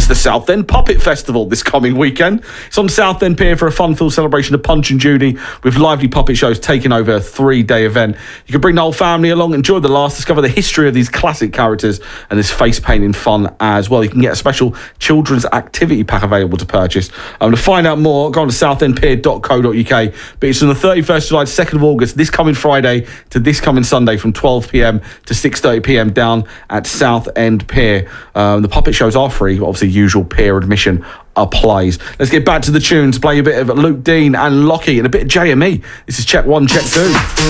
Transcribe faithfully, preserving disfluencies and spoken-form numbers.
It's the Southend Puppet Festival this coming weekend. It's on Southend Pier for a fun-filled celebration of Punch and Judy with lively puppet shows taking over a three-day event. You can bring the whole family along, enjoy the laughs, discover the history of these classic characters and this face-painting fun as well. You can get a special children's activity pack available to purchase. Um, to find out more, go on to southend pier dot co dot uk. But it's from the thirty-first of July to second of August, this coming Friday to this coming Sunday from twelve p.m. to six thirty p.m. down at Southend Pier. Um, the puppet shows are free, obviously usual peer admission applies. Let's get back to the tunes, play a bit of Luke Dean and Lockie and a bit of J M E. This is check one, check two.